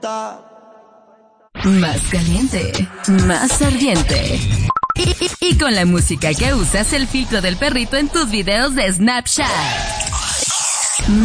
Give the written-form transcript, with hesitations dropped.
Más caliente, más ardiente. Y con la música que usas, el filtro del perrito en tus videos de Snapchat.